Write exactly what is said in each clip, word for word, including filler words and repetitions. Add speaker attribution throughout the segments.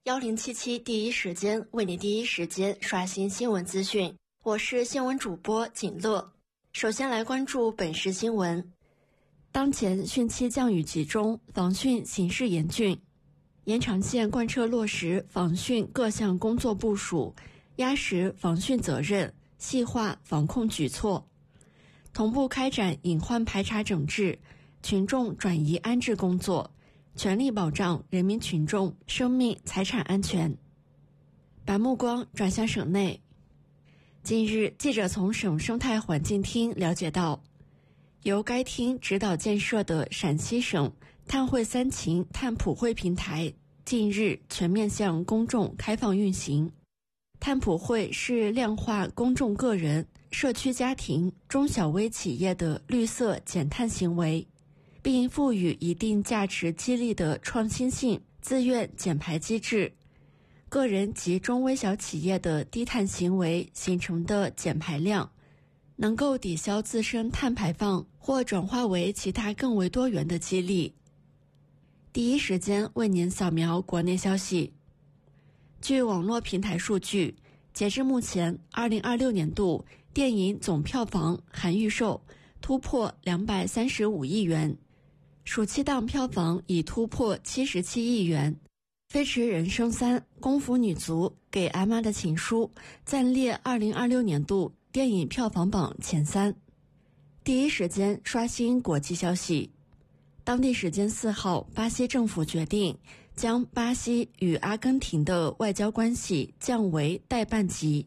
Speaker 1: 幺零七七第一时间为你第一时间刷新新闻资讯，我是新闻主播景乐。首先来关注本时新闻。当前汛期降雨集中，防汛形势严峻。延长县贯彻落实防汛各项工作部署，压实防汛责任，细化防控举措，同步开展隐患排查整治、群众转移安置工作，全力保障人民群众生命财产安全。把目光转向省内。近日，记者从省生态环境厅了解到，由该厅指导建设的陕西省碳汇三秦碳普惠平台近日全面向公众开放运行。碳普惠是量化公众个人、社区家庭、中小微企业的绿色减碳行为，并赋予一定价值激励的创新性自愿减排机制。个人及中微小企业的低碳行为形成的减排量，能够抵消自身碳排放或转化为其他更为多元的激励。第一时间为您扫描国内消息。据网络平台数据，截至目前，二零二六年度电影总票房含预售突破两百三十五亿元，暑期档票房已突破七十七亿元。《飞驰人生三》、《功夫女足》、《给阿妈的情书》暂列二零二六年度电影票房榜前三。第一时间刷新国际消息。当地时间四号，巴西政府决定将巴西与阿根廷的外交关系降为代办级。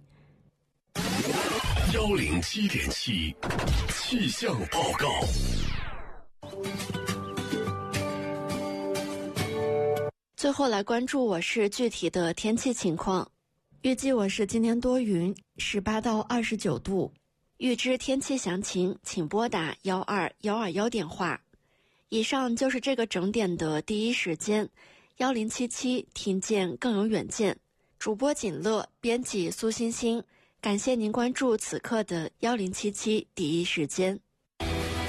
Speaker 2: 幺零七点七气象报告。
Speaker 1: 最后来关注我市具体的天气情况。预计我市今天多云，十八到二十九度。预知天气详情，请拨打幺二幺二幺电话。以上就是这个整点的第一时间，幺零七七听见更有远见。主播锦乐，编辑苏欣欣，感谢您关注此刻的幺零七七第一时间。